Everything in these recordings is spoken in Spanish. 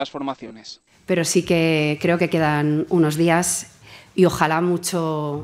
las formaciones. Pero sí que creo que quedan unos días y ojalá mucho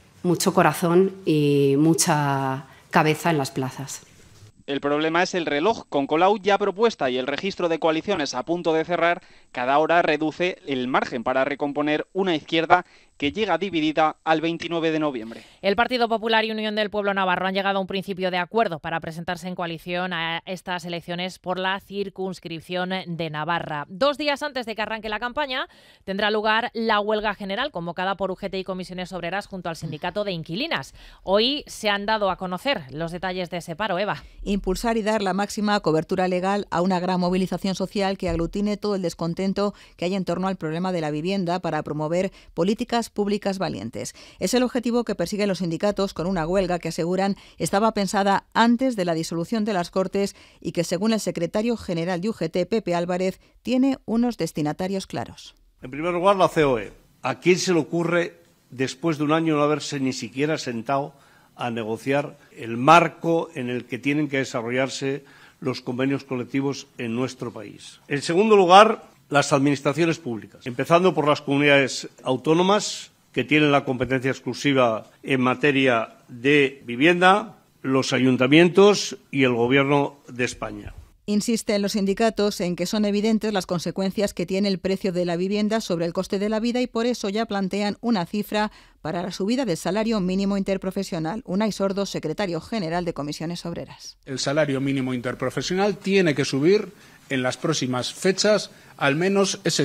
corazón y mucha cabeza en las plazas. El problema es el reloj. Con Colau ya propuesta y el registro de coaliciones a punto de cerrar, cada hora reduce el margen para recomponer una izquierda que llega dividida al 29 de noviembre. El Partido Popular y Unión del Pueblo Navarro han llegado a un principio de acuerdo para presentarse en coalición a estas elecciones por la circunscripción de Navarra. 2 días antes de que arranque la campaña tendrá lugar la huelga general convocada por UGT y Comisiones Obreras junto al sindicato de inquilinas. Hoy se han dado a conocer los detalles de ese paro, Eva. Impulsar y dar la máxima cobertura legal a una gran movilización social que aglutine todo el descontento que hay en torno al problema de la vivienda para promover políticas públicas valientes. Es el objetivo que persiguen los sindicatos con una huelga que aseguran estaba pensada antes de la disolución de las Cortes y que, según el secretario general de UGT, Pepe Álvarez, tiene unos destinatarios claros. En primer lugar, la COE. ¿A quién se le ocurre, después de un año, no haberse ni siquiera sentado a negociar el marco en el que tienen que desarrollarse los convenios colectivos en nuestro país? En segundo lugar, las administraciones públicas, empezando por las comunidades autónomas, que tienen la competencia exclusiva en materia de vivienda, los ayuntamientos y el Gobierno de España. Insisten los sindicatos en que son evidentes las consecuencias que tiene el precio de la vivienda sobre el coste de la vida y por eso ya plantean una cifra para la subida del salario mínimo interprofesional. Unai Sordo, secretario general de Comisiones Obreras. El salario mínimo interprofesional tiene que subir en las próximas fechas al menos ese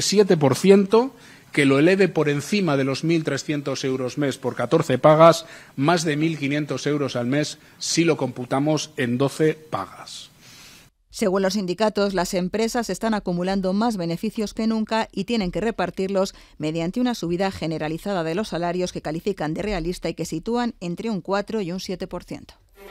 7%, que lo eleve por encima de los 1.300 euros mes por 14 pagas, más de 1.500 euros al mes si lo computamos en 12 pagas. Según los sindicatos, las empresas están acumulando más beneficios que nunca y tienen que repartirlos mediante una subida generalizada de los salarios que califican de realista y que sitúan entre un 4 y un 7%.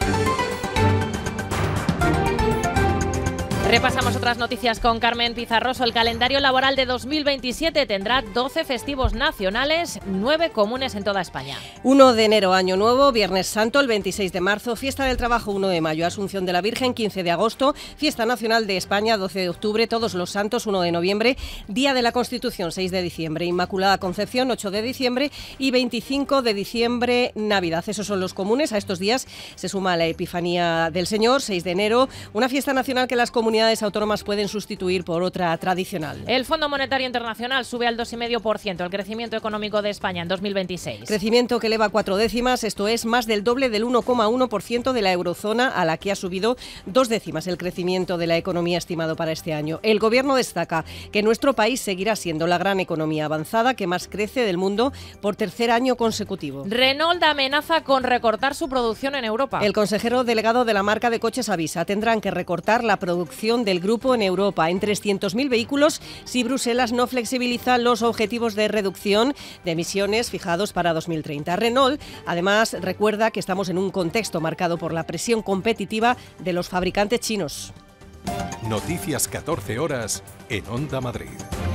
Repasamos otras noticias con Carmen Pizarroso. El calendario laboral de 2027 tendrá 12 festivos nacionales, 9 comunes en toda España. 1 de enero, Año Nuevo, Viernes Santo, el 26 de marzo, Fiesta del Trabajo, 1 de mayo, Asunción de la Virgen, 15 de agosto, Fiesta Nacional de España, 12 de octubre, Todos los Santos, 1 de noviembre, Día de la Constitución, 6 de diciembre, Inmaculada Concepción, 8 de diciembre y 25 de diciembre, Navidad. Esos son los comunes. A estos días se suma la Epifanía del Señor, 6 de enero, una fiesta nacional que las comunidades autónomas pueden sustituir por otra tradicional. El Fondo Monetario Internacional sube al 2,5% el crecimiento económico de España en 2026. Crecimiento que eleva 4 décimas, esto es más del doble del 1,1% de la eurozona, a la que ha subido 2 décimas el crecimiento de la economía estimado para este año. El Gobierno destaca que nuestro país seguirá siendo la gran economía avanzada que más crece del mundo por tercer año consecutivo. Renault amenaza con recortar su producción en Europa. El consejero delegado de la marca de coches avisa, tendrán que recortar la producción del grupo en Europa en 300.000 vehículos si Bruselas no flexibiliza los objetivos de reducción de emisiones fijados para 2030. Renault, además, recuerda que estamos en un contexto marcado por la presión competitiva de los fabricantes chinos. Noticias 14 horas en Onda Madrid.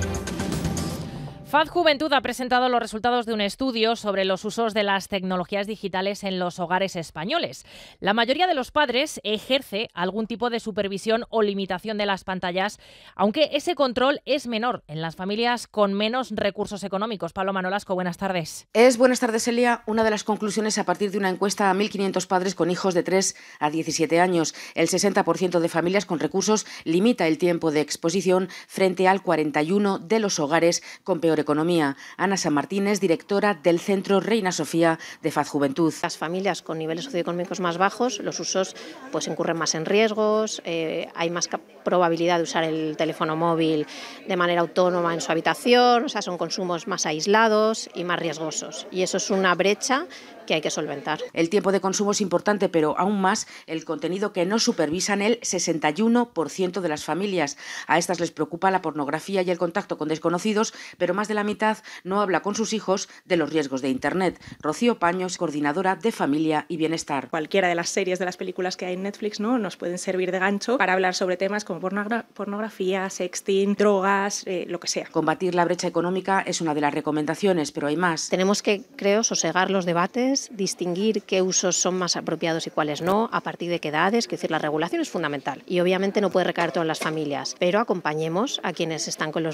FAD Juventud ha presentado los resultados de un estudio sobre los usos de las tecnologías digitales en los hogares españoles. La mayoría de los padres ejerce algún tipo de supervisión o limitación de las pantallas, aunque ese control es menor en las familias con menos recursos económicos. Paloma Nolasco, buenas tardes. Buenas tardes, Elia. Una de las conclusiones a partir de una encuesta a 1.500 padres con hijos de 3 a 17 años. El 60% de familias con recursos limita el tiempo de exposición frente al 41% de los hogares con peor economía. Ana San Martínez, directora del Centro Reina Sofía de FAD Juventud. Las familias con niveles socioeconómicos más bajos, los usos pues incurren más en riesgos, hay más probabilidad de usar el teléfono móvil de manera autónoma en su habitación, o sea, son consumos más aislados y más riesgosos. Y eso es una brecha que hay que solventar. El tiempo de consumo es importante, pero aún más el contenido que no supervisan el 61% de las familias. A estas les preocupa la pornografía y el contacto con desconocidos, pero más de la mitad no habla con sus hijos de los riesgos de Internet. Rocío Paños, coordinadora de Familia y Bienestar. Cualquiera de las series, de las películas que hay en Netflix, ¿no?, nos pueden servir de gancho para hablar sobre temas como pornografía, sexting, drogas, lo que sea. Combatir la brecha económica es una de las recomendaciones, pero hay más. Tenemos que, creo, sosegar los debates, distinguir qué usos son más apropiados y cuáles no, a partir de qué edades, es decir, la regulación es fundamental y obviamente no puede recaer todo en las familias, pero acompañemos a quienes están con los